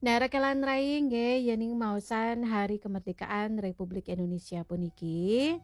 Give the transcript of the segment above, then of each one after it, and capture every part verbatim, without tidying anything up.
Narakelan raing ge yening maosan Hari Kemerdekaan Republik Indonesia puniki.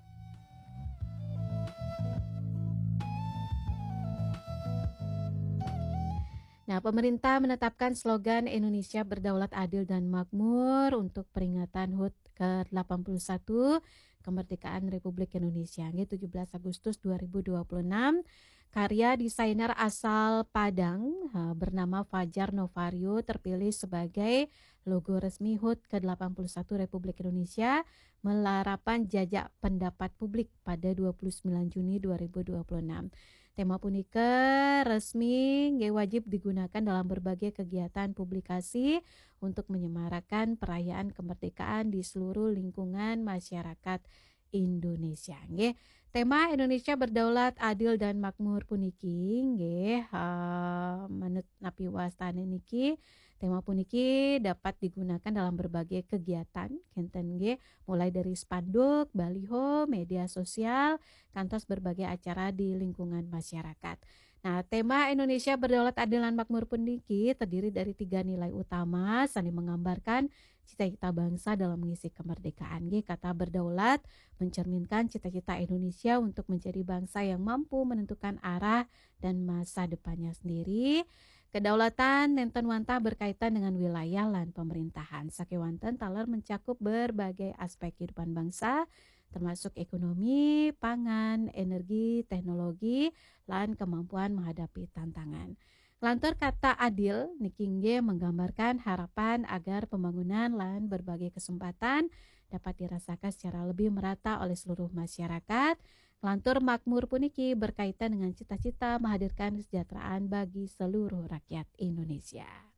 Nah, pemerintah menetapkan slogan Indonesia Berdaulat Adil dan Makmur untuk peringatan H U T ke delapan puluh satu Kemerdekaan Republik Indonesia. Ini tujuh belas Agustus dua ribu dua puluh enam. Karya desainer asal Padang eh, bernama Fajar Novario terpilih sebagai logo resmi H U T ke delapan puluh satu Republik Indonesia melarapan jajak pendapat publik pada dua puluh sembilan Juni dua ribu dua puluh enam. Tema punika resmi nggih wajib digunakan dalam berbagai kegiatan publikasi untuk menyemarakan perayaan kemerdekaan di seluruh lingkungan masyarakat Indonesia. Nggih, tema Indonesia Berdaulat, Adil dan Makmur puniki nggih uh, manut napi wastane niki tema puniki dapat digunakan dalam berbagai kegiatan kenten nggih mulai dari spanduk, baliho, media sosial, kantos berbagai acara di lingkungan masyarakat. Nah, tema Indonesia Berdaulat Adil dan Makmur puniki terdiri dari tiga nilai utama saling menggambarkan cita-cita bangsa dalam mengisi kemerdekaan. G, kata berdaulat mencerminkan cita-cita Indonesia untuk menjadi bangsa yang mampu menentukan arah dan masa depannya sendiri. Kedaulatan nenten wanta berkaitan dengan wilayah lan pemerintahan. Sakewanten taler mencakup berbagai aspek kehidupan bangsa termasuk ekonomi, pangan, energi, teknologi, lan kemampuan menghadapi tantangan. Lantur kata adil nikingge menggambarkan harapan agar pembangunan lan berbagai kesempatan dapat dirasakan secara lebih merata oleh seluruh masyarakat. Lantur makmur puniki berkaitan dengan cita-cita menghadirkan kesejahteraan bagi seluruh rakyat Indonesia.